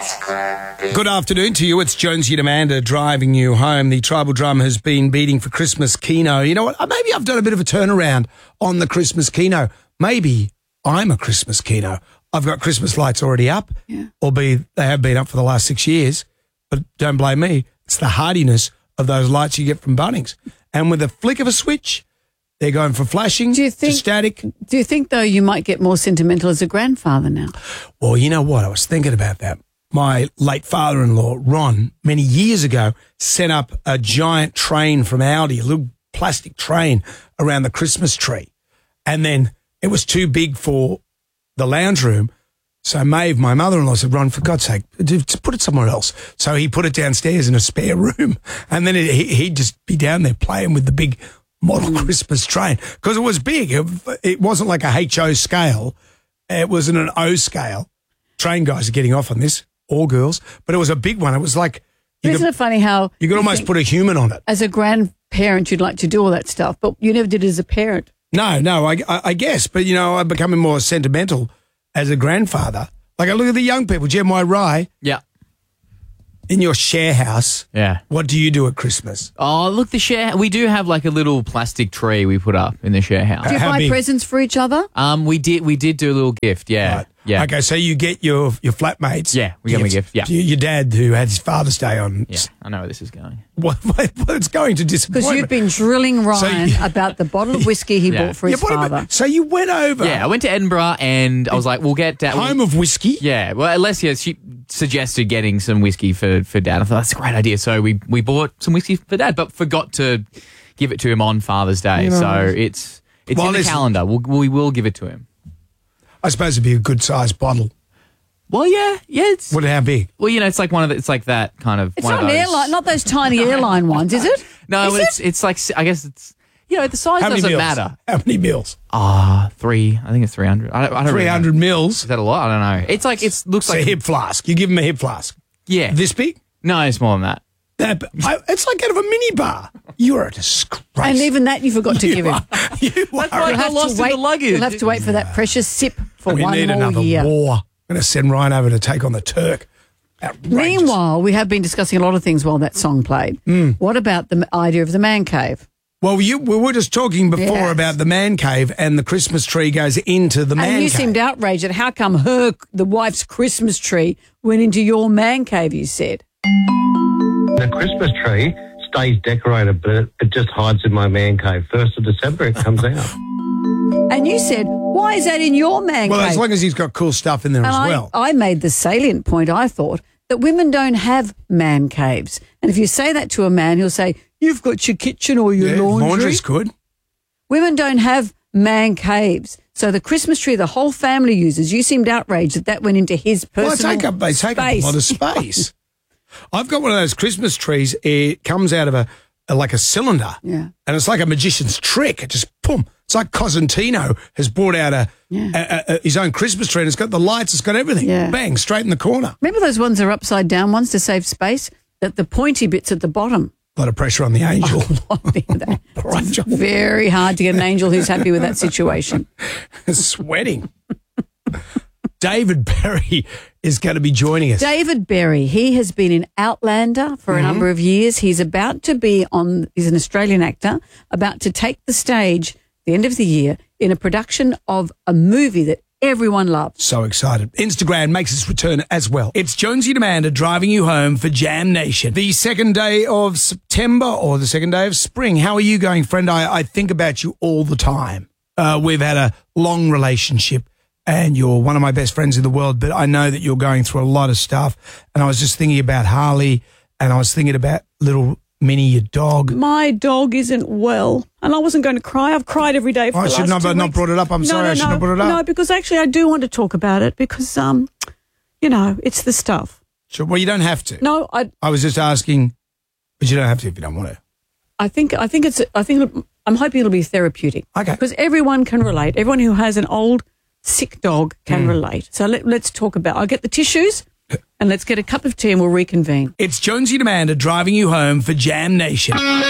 Good afternoon to you. It's Jonesy and Amanda driving you home. The Tribal Drum has been beating for Christmas Keno. You know what? Maybe I've done a bit of a turnaround on the Christmas Keno. Maybe I'm a Christmas Keno. I've got Christmas lights already up, albeit they have been up for the last 6 years. But don't blame me. It's the hardiness of those lights you get from Bunnings. And with a flick of a switch, they're going from flashing to static. Do you think, though, you might get more sentimental as a grandfather now? Well, you know what? I was thinking about that. My late father-in-law, Ron, many years ago, set up a giant train from Audi, a little plastic train around the Christmas tree. And then it was too big for the lounge room. So Maeve, my mother-in-law, said, Ron, for God's sake, put it somewhere else. So he put it downstairs in a spare room. And then he'd just be down there playing with the big model Christmas train. Because it was big. It wasn't like a HO scale. It was in an O scale. Train guys are getting off on this, all girls. But it was a big one. It was like... Isn't it funny how... You could almost put a human on it. As a grandparent, you'd like to do all that stuff, but you never did it as a parent. No, I guess. But, you know, I'm becoming more sentimental as a grandfather. Like, I look at the young people, Jeremiah Rye. Yeah. In your share house. Yeah. What do you do at Christmas? Oh, look, we do have like a little plastic tree we put up in the share house. Do you buy presents for each other? We did do a little gift, yeah. Right. Yeah. Okay, so you get your flatmates. Yeah, we get them a gift, yeah. Your dad who had his Father's Day on. Yeah, I know where this is going. Well, it's going to disappointment. Because you've been drilling Ryan about the bottle of whiskey he bought for his father. So you went over. Yeah, I went to Edinburgh and I was like, we'll get Dad. Home of whiskey? Yeah, well, Alessia, she suggested getting some whiskey for Dad. I thought, that's a great idea. So we bought some whiskey for Dad, but forgot to give it to him on Father's Day. You know, so it's in the calendar. We will give it to him. I suppose it'd be a good-sized bottle. Well, yeah. It's how big? Well, you know, it's like it's like that kind of. It's one not of an those. airline, not those tiny airline ones, is it? No, it's like, I guess it's, you know, the size doesn't matter. How many mils? 3. I think it's 300. I don't 300 mils. Is that a lot? I don't know. It's like looks like a hip flask. You give him a hip flask. Yeah. This big? No, it's more than that. It's like out of a mini bar. You're a disgrace. And even that you forgot to give him. That's why I got lost in the luggage. You'll have to wait for that precious sip for we one need more another year. War. I'm going to send Ryan over to take on the Turk. Outrageous. Meanwhile, we have been discussing a lot of things while that song played. What about the idea of the man cave? Well, we were just talking before about the man cave, and the Christmas tree goes into the man cave. And you seemed outraged at how come the wife's Christmas tree went into your man cave, you said. The Christmas tree stays decorated, but it just hides in my man cave. 1st of December, it comes out. And you said, why is that in your man cave? Well, as long as he's got cool stuff in there as well. I made the salient point, I thought, that women don't have man caves. And if you say that to a man, he'll say, you've got your kitchen or your laundry. Laundry's good. Women don't have man caves. So the Christmas tree the whole family uses, you seemed outraged that went into his personal they take up a lot of space. I've got one of those Christmas trees. It comes out of like a cylinder. Yeah. And it's like a magician's trick. It just, boom. It's like Cosentino has brought out his own Christmas tree, and it's got the lights, it's got everything. Yeah. Bang, straight in the corner. Remember those ones that are upside down ones to save space? That the pointy bits at the bottom. A lot of pressure on the angel. It's very hard to get an angel who's happy with that situation. Sweating. David Berry is going to be joining us. David Berry, he has been in Outlander for a number of years. He's about to be he's an Australian actor, about to take the stage at the end of the year in a production of a movie that everyone loves. So excited. Instagram makes its return as well. It's Jonesy and Amanda driving you home for Jam Nation. The second day of September or the second day of spring. How are you going, friend? I think about you all the time. We've had a long relationship. And you're one of my best friends in the world, but I know that you're going through a lot of stuff. And I was just thinking about Harley, and I was thinking about little Minnie, your dog. My dog isn't well, and I wasn't going to cry. I've cried every day for the last 2 weeks. I should not brought it up. I'm sorry, I shouldn't have brought it up. No, because actually I do want to talk about it because, you know, it's the stuff. Sure. Well, you don't have to. No, I was just asking, but you don't have to if you don't want to. I'm hoping it'll be therapeutic. Okay. Because everyone can relate. Everyone who has an old sick dog can relate. So let's talk about. I'll get the tissues and let's get a cup of tea and we'll reconvene. It's Jonesy and Amanda driving you home for Jam Nation.